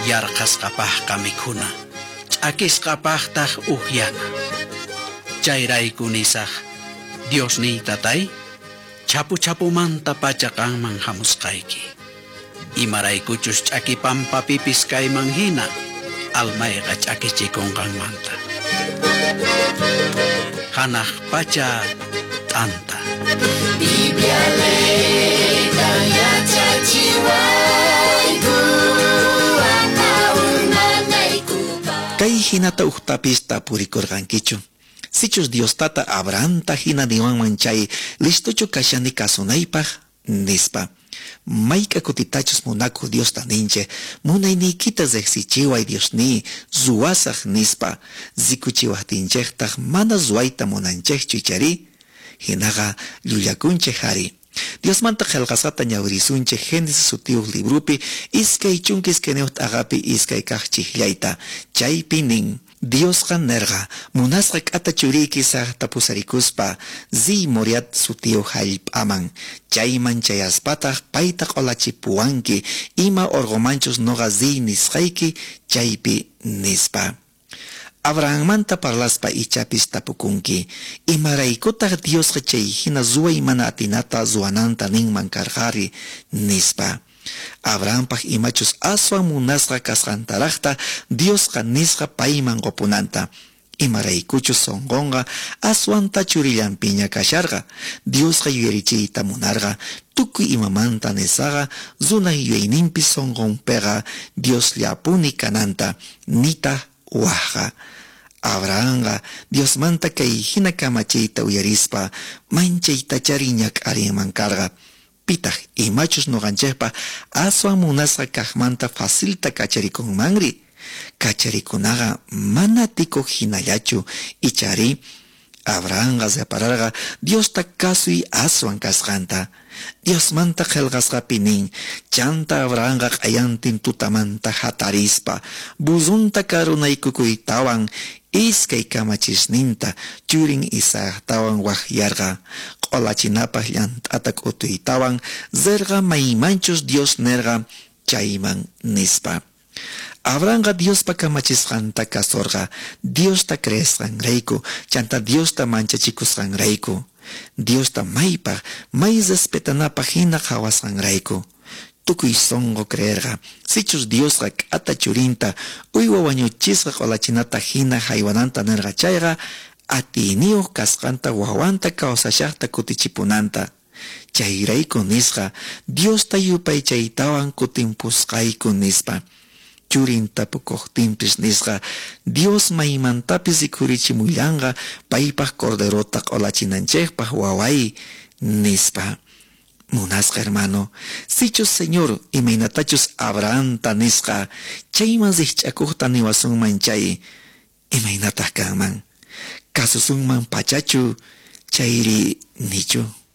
yarqasqapaqqa mikhuna ch'akisqapaqtaq uhyana chayrayku nisaq Diosniy tatay chapu-chapumanta pachaqanman hamusqayki imaraykuchus ch'akipampapipis kayman hina almayqa ch'akichikunqanmanta hanaq pacha t'anta Biblia leita yachachiwayku anaunanaykupa Kay hinata uhtapis tapurikurqankichu. Sichus Dios tata Abrahanta hina niwanman chay listochu kashani kasunaypaq nispa. Mayka kutitachus munaku Dios taninche munayniykita riqsichiway Diosni zuwasaq nispa zikuchiwaqtinchejtaq mana zuwayta munanchejchu ichari hinaqa llullakunchej hari. Dios manta qelqasqata ñawrisunchej Génesis sutiyuq librupi iskay chunkis kenewt agapi iskay kaq chiklayta chaypi nin Diosqa nerqa munasqa k'ata churiykisaq tapusarikuspa zi Moriat sutiyuq hallp'aman chayman chayaspataq payta q'olachipuwanki ima orqomanchus noqa zi nisqayki chaypi nispa. Abrahammanta parlaspa ichapis tapukunki imaraykutaq Diosqa chay hina zuway mana atinata zuwananta ninman karqari nispa. Abrahampaq imachus aswan munasqa kasqantaraqta Diosqa nisqa payman qopunanta imaraykuchus sonqonqa aswanta churillanpiña kasharqa Diosqa yuyarichiyta munarqa tukuy imamanta nisaqa zunay yuyayninpis sonqonpiqa Dios llapuni kananta nita waqqa. Abrahamqa Diosmanta kay hina kamachiyta uyarispa manchaytachari ñak'arinman karqa pitaq imachus nuqanchejpa aswan munasqa kaqmanta facilta kacharikunmanri kacharikunaqa mana tikuq hinallachu ichari Abrahamqa separarqa Diosta kasuy aswan kasqanta Diosmanta qelqasqapi nin chanta Abrahamqa q'ayantin tutamanta hatarispa buzunta karunaykukuytawan iskay kamachisninta churin Isaactawan waqyarqa q'olachinapaq llant'ata k'utuytawan zerqa maymanchus Dios nerqa chayman nispa. Abrahamqa Diospa kamachisqanta kasurqa Diosta creesqanrayku chanta Diosta manchachikusqanrayku Diosta maypaq may respetanapaq hina qhawasqanrayku tukuy sonqo creerqa sichus Diosqa k'ata churinta uywa wañuchisqa q'olachinata hina haywananta nerqa chayqa atiniyuq kasqanta wawanta kawsashaqta kutichipunanta chayrayku nisqa Diosta yupaychaytawan kutimpusqayku nispa churin tapukuqtinpis nisqa Dios maymantapis rikhurichimullanqa paypaq corderota q'olachinanchejpaq waway nispa. Munasqa hermano, sichus Señor imaynatachus Abrahamta nisqa chayman riqch'akuqta niwasunman chay imaynataq kanman kasusunman pachachu chayri nichu.